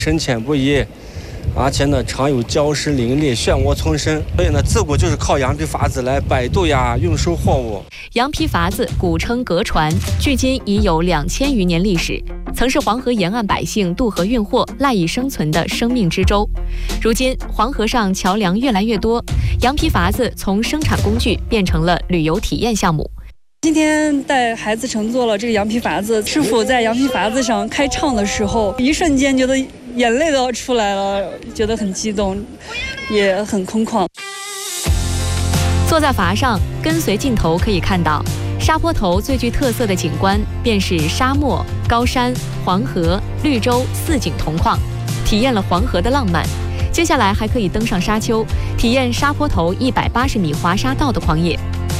深浅不一，而且呢常有礁石林立、漩涡丛生，所以呢自古就是靠羊皮筏子来摆渡呀、运输货物。 羊皮筏子古称革船，距今已有2000余年历史，曾是黄河沿岸百姓渡河运货、赖以生存的生命之舟。如今黄河上桥梁越来越多，羊皮筏子从生产工具变成了旅游体验项目。 今天带孩子乘坐了这个羊皮筏子，师傅在羊皮筏子上开唱的时候，一瞬间觉得眼泪都要出来了，觉得很激动，也很空旷。 坐在筏上，跟随镜头可以看到，沙坡头最具特色的景观便是沙漠、高山、黄河、绿洲4景同框，体验了黄河的浪漫。接下来还可以登上沙丘，体验沙坡头180米滑沙道的狂野。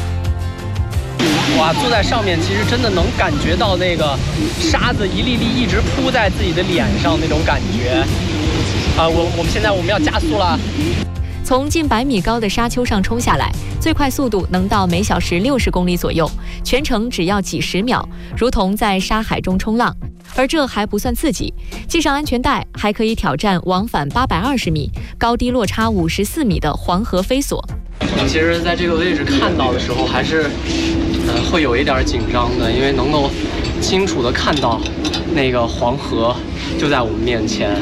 哇，坐在上面其实真的能感觉到那个沙子一粒粒一直扑在自己的脸上那种感觉。我们现在要加速了。 从近100米高的沙丘上冲下来，最快速度能到每小时60公里左右，全程只要几10秒，如同在沙海中冲浪。而这还不算刺激，系上安全带还可以挑战往返820米、高低落差54米的黄河飞索。 其实在这个位置看到的时候还是会有一点紧张的，因为能够清楚地看到那个黄河就在我们面前。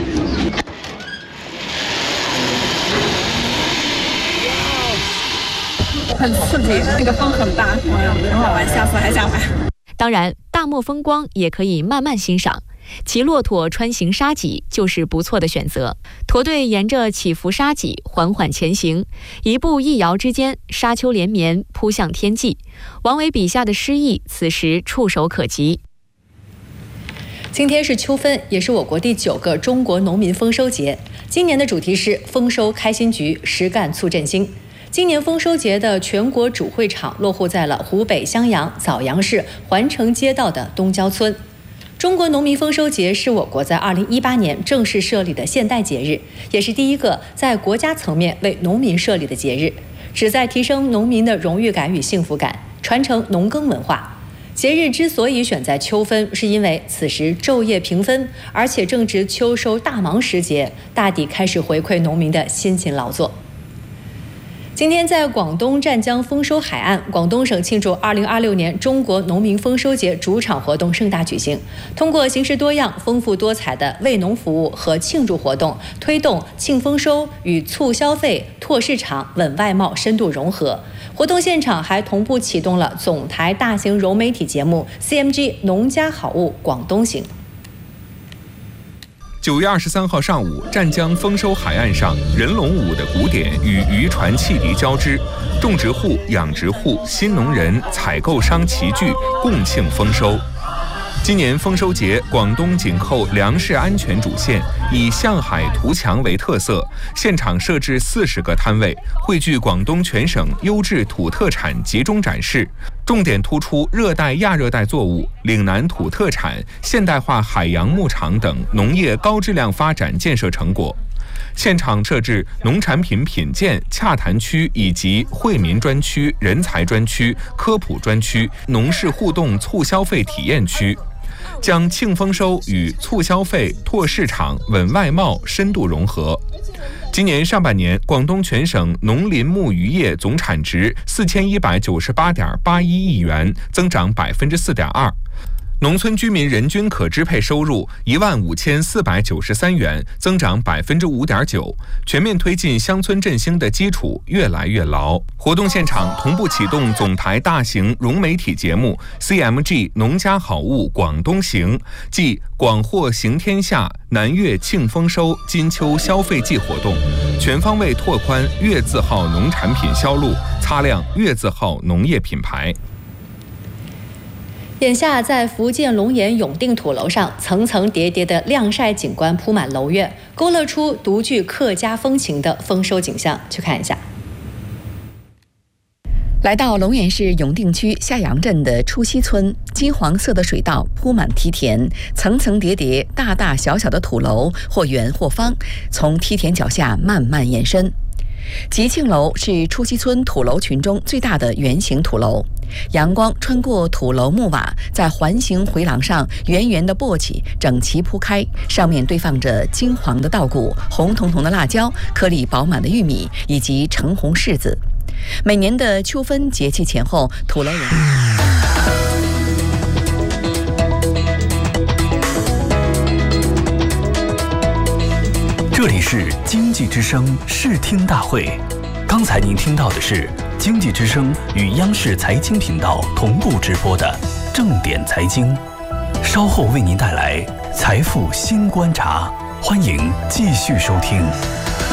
很刺激，那个风很大，很好玩，下次还想来。 当然，大漠风光也可以慢慢欣赏。骑骆驼穿行沙脊就是不错的选择。驼队沿着起伏沙脊缓缓前行，一步一摇之间，沙丘连绵，扑向天际。王维笔下的诗意，此时触手可及。 今天是秋分，也是我国第9个中国农民丰收节。今年的主题是丰收开新局，实干促振兴。今年丰收节的全国主会场落户在了湖北襄阳枣阳市环城街道的东郊村。中国农民丰收节是我国在2018年正式设立的现代节日，也是第一个在国家层面为农民设立的节日，旨在提升农民的荣誉感与幸福感，传承农耕文化。节日之所以选在秋分，是因为此时昼夜平分，而且正值秋收大忙时节，大地开始回馈农民的辛勤劳作。今天在广东湛江丰收海岸，广东省庆祝2026年中国农民丰收节主场活动盛大举行。通过形式多样、丰富多彩的为农服务和庆祝活动，推动庆丰收与促消费、拓市场、稳外贸深度融合。活动现场还同步启动了总台大型融媒体节目 CMG 农家好物广东行。 9月23号上午，湛江丰收海岸上，人龙舞的鼓点与渔船汽笛交织，种植户、养殖户、新农人、采购商齐聚，共庆丰收。今年丰收节，广东紧扣粮食安全主线，以向海图墙为特色，现场设置40个摊位，汇聚广东全省优质土特产集中展示，重点突出热带亚热带作物、岭南土特产、现代化海洋牧场等农业高质量发展建设成果。现场设置农产品品鉴、洽谈区以及惠民专区、人才专区、科普专区、农事互动促消费体验区，将庆丰收与促消费、拓市场、稳外贸深度融合。今年上半年，广东全省农林牧渔业总产值4198.81亿元，增长4.2%。农村居民人均可支配收入15493元，增长5.9%，全面推进乡村振兴的基础越来越牢。活动现场同步启动总台大型融媒体节目 CMG 农家好物广东行，即广货行天下、南粤庆丰收、金秋消费季活动，全方位拓宽粤字号农产品销路，擦亮粤字号农业品牌。 眼下，在福建龙岩永定土楼上，层层叠叠的晾晒景观铺满楼院，勾勒出独具客家风情的丰收景象。去看一下。 来到龙岩市永定区下阳镇的初溪村，金黄色的水稻铺满梯田，层层叠叠、大大小小的土楼，或圆或方，从梯田脚下慢慢延伸。吉庆楼是初溪村土楼群中最大的圆形土楼， 阳光穿过土楼木瓦，在环形回廊上圆圆的簸起，整齐铺开，上面堆放着金黄的稻谷、红彤彤的辣椒、颗粒饱满的玉米以及橙红柿子。每年的秋分节气前后，土楼人这里是经济之声视听大会，刚才您听到的是经济之声与央视财经频道同步直播的正点财经，稍后为您带来财富新观察，欢迎继续收听。